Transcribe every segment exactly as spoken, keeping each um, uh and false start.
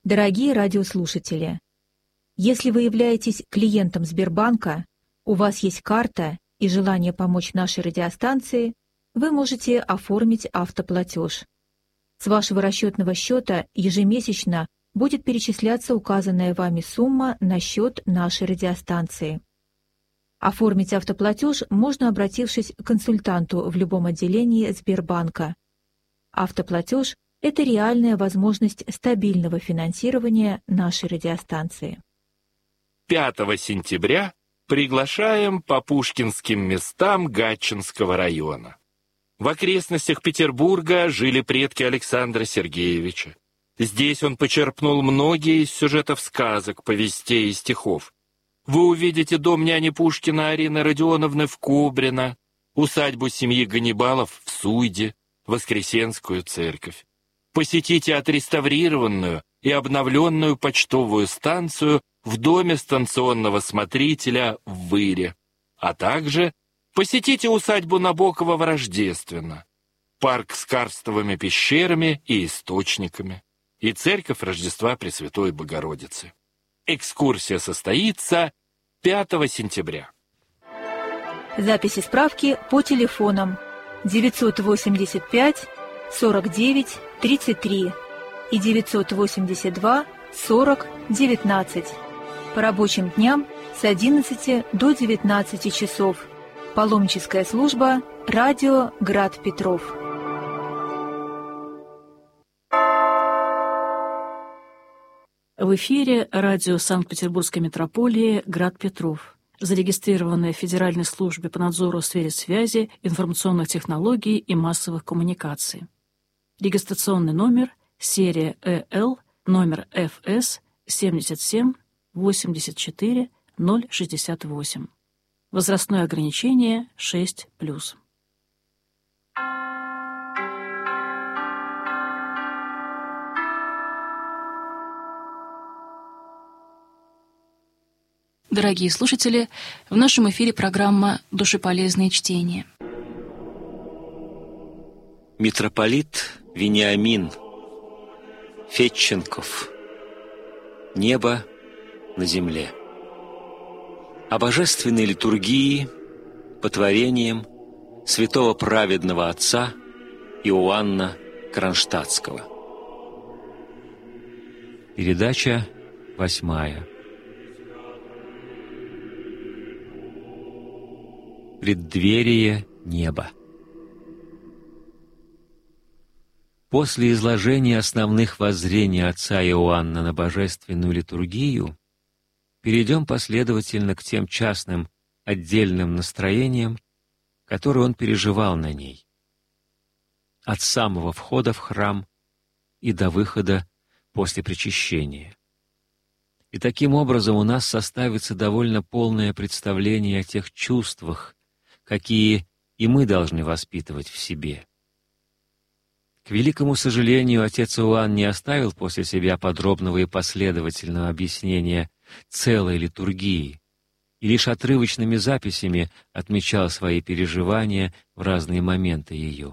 Дорогие радиослушатели, если вы являетесь клиентом Сбербанка, у вас есть карта и желание помочь нашей радиостанции, вы можете оформить автоплатеж. С вашего расчетного счета ежемесячно будет перечисляться указанная вами сумма на счет нашей радиостанции. Оформить автоплатеж можно, обратившись к консультанту в любом отделении Сбербанка. Автоплатеж – это реальная возможность стабильного финансирования нашей радиостанции. пятого сентября приглашаем по пушкинским местам Гатчинского района. В окрестностях Петербурга жили предки Александра Сергеевича. Здесь он почерпнул многие из сюжетов сказок, повестей и стихов. Вы увидите дом няни Пушкина Арины Родионовны в Кубрино, усадьбу семьи Ганнибалов в Суйде, Воскресенскую церковь. Посетите отреставрированную и обновленную почтовую станцию в доме станционного смотрителя в Выре, а также посетите усадьбу Набокова в Рождественно, парк с карстовыми пещерами и источниками и церковь Рождества Пресвятой Богородицы. Экскурсия состоится пятого сентября. Записи справки по телефонам девятьсот восемьдесят пять сорок девять тридцать три и девятьсот восемьдесят два сорок девятнадцать. По рабочим дням с одиннадцати до девятнадцати часов. Паломническая служба «Радио Град Петров». В эфире радио Санкт-Петербургской метрополии «Град Петров», зарегистрированное в Федеральной службе по надзору в сфере связи, информационных технологий и массовых коммуникаций. Регистрационный номер, серия Э Л, номер Ф С семьдесят семь восемьдесят четыре ноль шестьдесят восемь. Возрастное ограничение шесть плюс. Дорогие слушатели, в нашем эфире программа «Душеполезные чтения». Митрополит Вениамин Федченков. Небо на земле. О божественной литургии по творениям святого праведного отца Иоанна Кронштадтского. Передача восьмая. Преддверие неба. После изложения основных воззрений отца Иоанна на божественную литургию перейдем последовательно к тем частным отдельным настроениям, которые он переживал на ней, от самого входа в храм и до выхода после причащения. И таким образом у нас составится довольно полное представление о тех чувствах, какие и мы должны воспитывать в себе. К великому сожалению, отец Иоанн не оставил после себя подробного и последовательного объяснения целой литургии и лишь отрывочными записями отмечал свои переживания в разные моменты ее.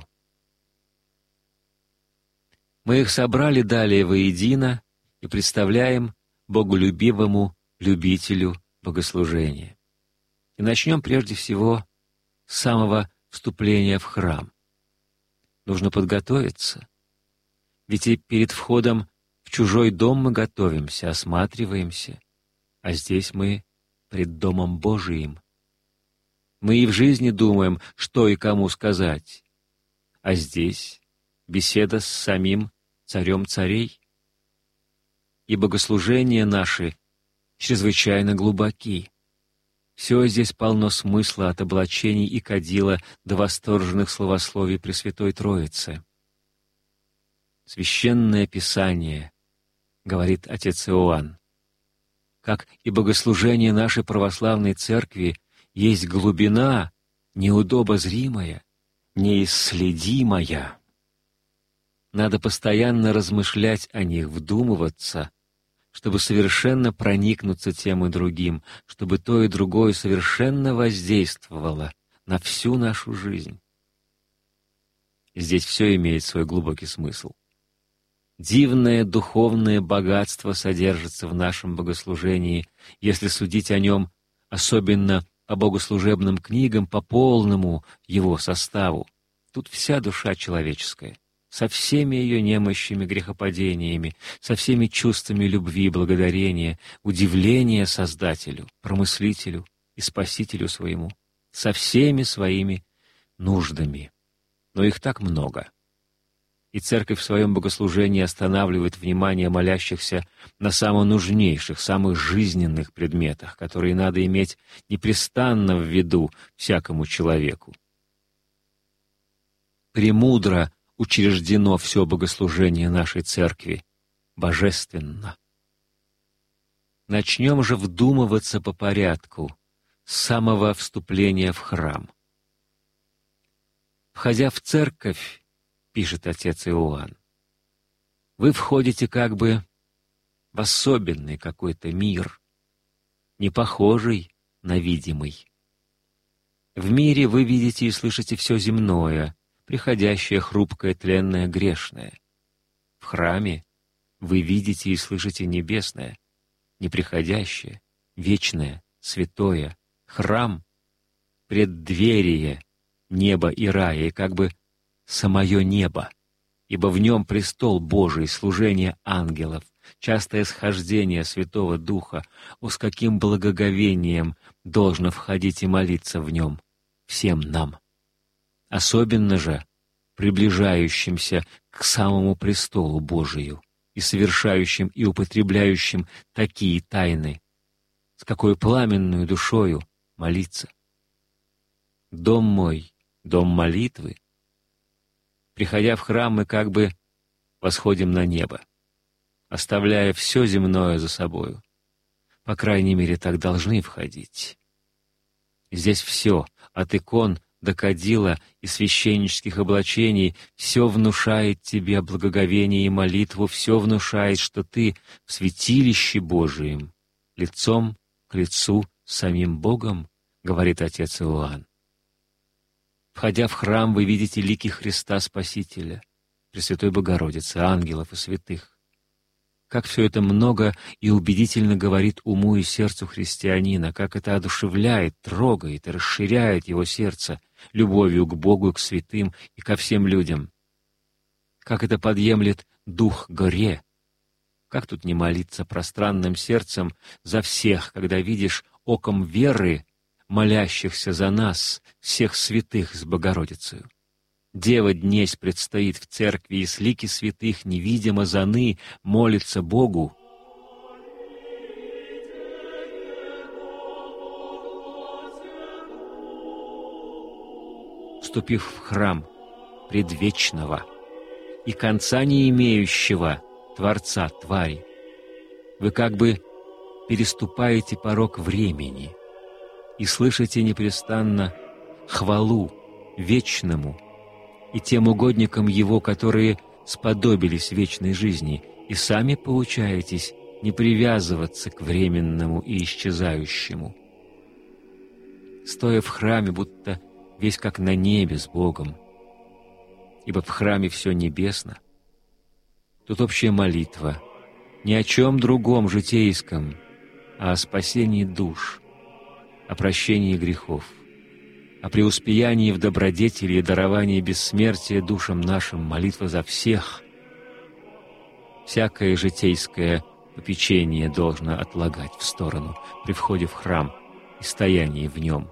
Мы их собрали далее воедино и представляем боголюбивому любителю богослужения. И начнем прежде всего с самого вступления в храм. Нужно подготовиться, ведь и перед входом в чужой дом мы готовимся, осматриваемся, а здесь мы пред Домом Божиим. Мы и в жизни думаем, что и кому сказать, а здесь беседа с самим Царем царей. И богослужения наши чрезвычайно глубоки. Все здесь полно смысла от облачений и кадила до восторженных словословий Пресвятой Троицы. Священное Писание, говорит отец Иоанн, как и богослужение нашей православной церкви, есть глубина, неудобозримая, неисследимая. Надо постоянно размышлять о них, вдумываться, чтобы совершенно проникнуться тем и другим, чтобы то и другое совершенно воздействовало на всю нашу жизнь. Здесь все имеет свой глубокий смысл. Дивное духовное богатство содержится в нашем богослужении, если судить о нем, особенно по богослужебным книгам, по полному его составу. Тут вся душа человеческая, со всеми ее немощами, грехопадениями, со всеми чувствами любви, благодарения, удивления Создателю, Промыслителю и Спасителю своему, со всеми своими нуждами. Но их так много. И Церковь в своем богослужении останавливает внимание молящихся на самых нужнейших, самых жизненных предметах, которые надо иметь непрестанно в виду всякому человеку. Премудро учреждено все богослужение нашей Церкви, божественно. Начнем же вдумываться по порядку, с самого вступления в храм. Входя в Церковь, пишет отец Иоанн, вы входите как бы в особенный какой-то мир, не похожий на видимый. В мире вы видите и слышите все земное, приходящее, хрупкое, тленное, грешное. В храме вы видите и слышите небесное, неприходящее, вечное, святое. Храм — преддверие неба и рая, и как бы самое небо, ибо в нем престол Божий, служение ангелов, частое схождение Святого Духа. О, с каким благоговением должно входить и молиться в нем всем нам! Особенно же приближающимся к самому престолу Божию и совершающим и употребляющим такие тайны, с какой пламенную душою молиться. Дом мой, дом молитвы. Приходя в храм, мы как бы восходим на небо, оставляя все земное за собою. По крайней мере, так должны входить. Здесь все, от икон до кадила и священнических облачений, все внушает тебе благоговение и молитву, все внушает, что ты в святилище Божием, лицом к лицу с самим Богом, говорит отец Иоанн. Входя в храм, вы видите лики Христа Спасителя, Пресвятой Богородицы, ангелов и святых. Как все это много и убедительно говорит уму и сердцу христианина, как это одушевляет, трогает и расширяет его сердце любовью к Богу и к святым и ко всем людям. Как это подъемлет дух горе. Как тут не молиться пространным сердцем за всех, когда видишь оком веры молящихся за нас, всех святых с Богородицею. Дева днесь предстоит в церкви, и с лики святых невидимо заны молится Богу. Вступив в храм предвечного и конца не имеющего Творца твари, вы как бы переступаете порог времени и слышите непрестанно хвалу вечному и тем угодникам Его, которые сподобились вечной жизни, и сами поучаетесь не привязываться к временному и исчезающему. Стоя в храме, будто весь как на небе с Богом, ибо в храме все небесно. Тут общая молитва, ни о чем другом житейском, а о спасении душ, о прощении грехов, о преуспеянии в добродетели и даровании бессмертия душам нашим, молитва за всех. Всякое житейское попечение должно отлагать в сторону при входе в храм и стоянии в нем.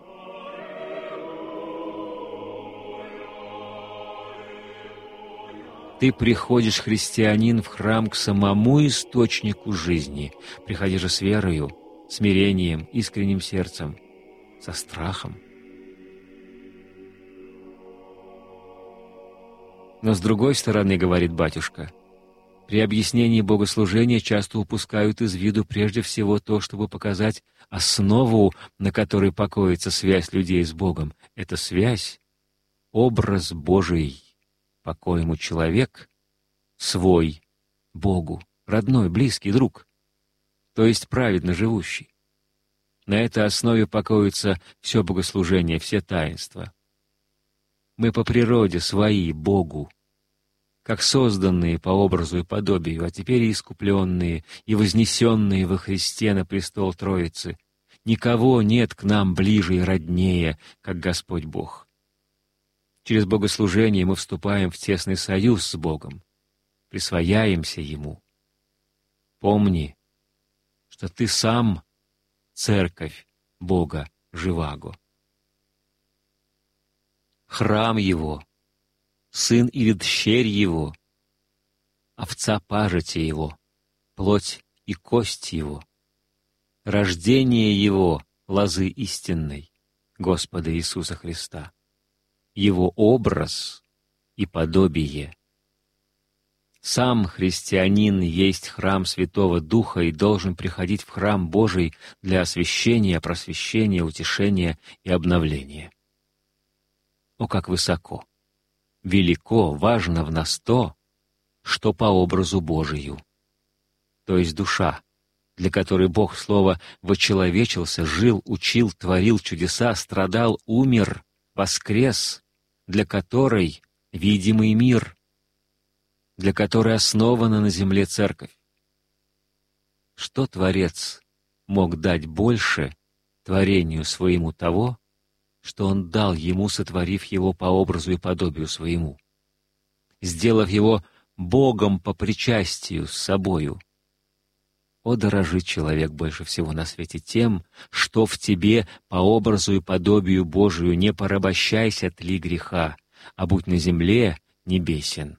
Ты приходишь, христианин, в храм к самому источнику жизни. Приходи же с верою, смирением, искренним сердцем, со страхом. Но с другой стороны, говорит батюшка, при объяснении богослужения часто упускают из виду прежде всего то, чтобы показать основу, на которой покоится связь людей с Богом. Это связь, образ Божий, по коему человек свой Богу, родной, близкий друг, то есть праведно живущий. На этой основе покоится все богослужение, все таинства. Мы по природе свои Богу, как созданные по образу и подобию, а теперь и искупленные, и вознесенные во Христе на престол Троицы. Никого нет к нам ближе и роднее, как Господь Бог. Через богослужение мы вступаем в тесный союз с Богом, присвояемся Ему. Помни, что ты сам церковь Бога живаго. Храм Его, сын или дщерь Его, овца пажити Его, плоть и кость Его, рождение Его лозы истинной, Господа Иисуса Христа, Его образ и подобие. Сам христианин есть храм Святого Духа и должен приходить в храм Божий для освящения, просвещения, утешения и обновления. О, как высоко, велико, важно в нас то, что по образу Божию, то есть душа, для которой Бог Слово вочеловечился, жил, учил, творил чудеса, страдал, умер, воскрес, для которой видимый мир, для которой основана на земле церковь. Что Творец мог дать больше творению своему того, что Он дал ему, сотворив его по образу и подобию своему, сделав его Богом по причастию с собою? О, дорожит человек больше всего на свете тем, что в тебе по образу и подобию Божию, не порабощайся тли греха, а будь на земле небесен.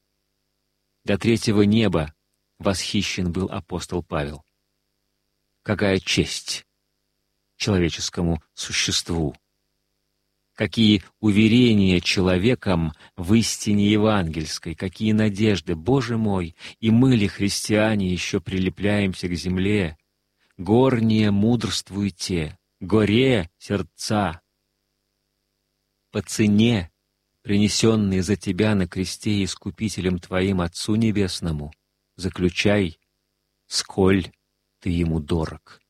До третьего неба восхищен был апостол Павел. Какая честь человеческому существу! Какие уверения человеком в истине евангельской, какие надежды, Боже мой! И мы ли, христиане, еще прилепляемся к земле? Горнее мудрствуйте, горе сердца. По цене, принесенной за тебя на кресте Искупителем твоим Отцу Небесному, заключай, сколь ты Ему дорог.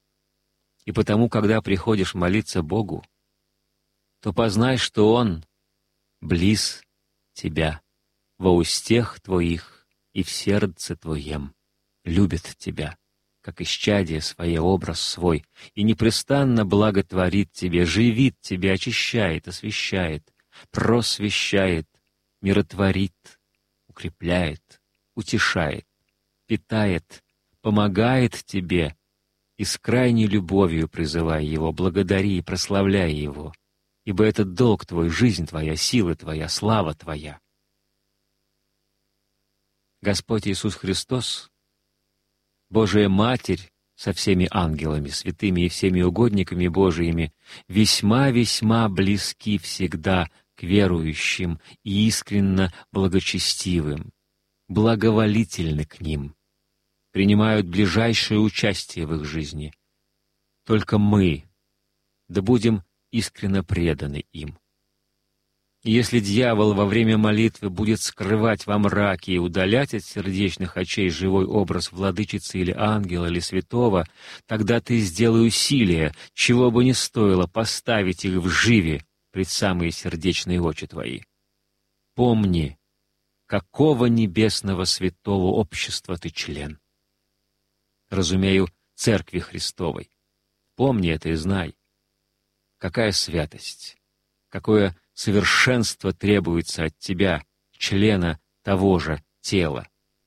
И потому, когда приходишь молиться Богу, то познай, что Он близ тебя, во устех твоих и в сердце твоем, любит тебя, как исчадие свое, образ свой, и непрестанно благотворит тебе, живит тебя, очищает, освящает, просвещает, миротворит, укрепляет, утешает, питает, помогает тебе, и с крайней любовью призывай Его, благодари и прославляй Его, ибо это долг твой, жизнь твоя, сила твоя, слава твоя. Господь Иисус Христос, Божия Матерь со всеми ангелами, святыми и всеми угодниками Божиими, весьма-весьма близки всегда к верующим и искренно благочестивым, благоволительны к ним, принимают ближайшее участие в их жизни. Только мы, да будем искренно преданы им. И если дьявол во время молитвы будет скрывать во мраке и удалять от сердечных очей живой образ владычицы или ангела, или святого, тогда ты сделай усилие, чего бы ни стоило, поставить их в живе пред самые сердечные очи твои. Помни, какого небесного святого общества ты член. Разумею, Церкви Христовой. Помни это и знай. Какая святость, какое совершенство требуется от тебя, члена того же тела.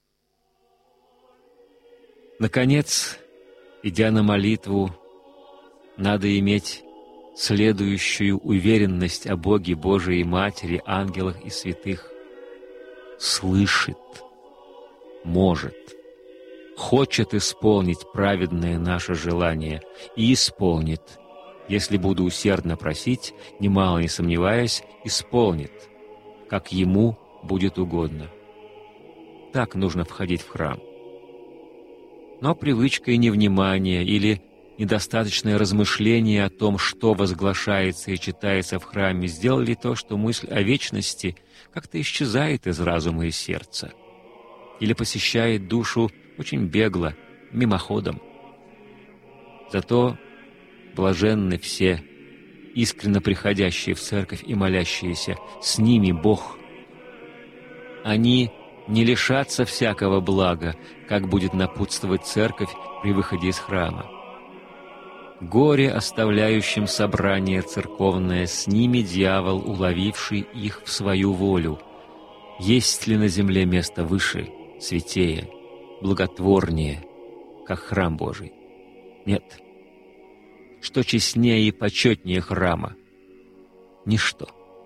Наконец, идя на молитву, надо иметь следующую уверенность о Боге Божией Матери, ангелах и святых. Слышит, может, хочет исполнить праведное наше желание и исполнит. Если буду усердно просить, немало не сомневаясь, исполнит, как Ему будет угодно. Так нужно входить в храм. Но привычка и невнимание или недостаточное размышление о том, что возглашается и читается в храме, сделали то, что мысль о вечности как-то исчезает из разума и сердца или посещает душу очень бегло, мимоходом. Зато блаженны все, искренно приходящие в церковь и молящиеся, с ними Бог. Они не лишатся всякого блага, как будет напутствовать церковь при выходе из храма. Горе оставляющим собрание церковное, с ними дьявол, уловивший их в свою волю. Есть ли на земле место выше, святее, благотворнее, как храм Божий? Нет. Что честнее и почетнее храма? Ничто.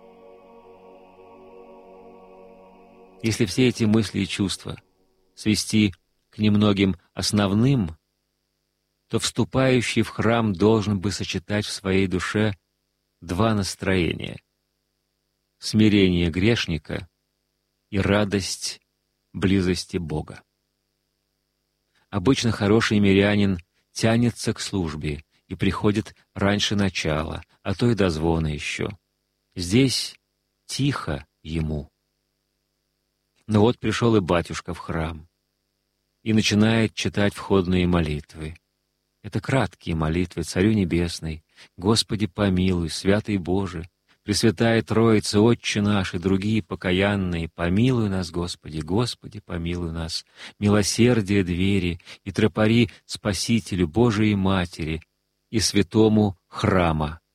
Если все эти мысли и чувства свести к немногим основным, то вступающий в храм должен бы сочетать в своей душе два настроения — смирение грешника и радость близости Бога. Обычно хороший мирянин тянется к службе и приходит раньше начала, а то и до звона еще. Здесь тихо ему. Но вот пришел и батюшка в храм и начинает читать входные молитвы. Это краткие молитвы Царю Небесный, Господи помилуй, Святый Боже, Пресвятая Троица, Отче наш и другие покаянные, помилуй нас, Господи, Господи, помилуй нас, милосердие двери и тропари Спасителю Божией Матери и святому храма.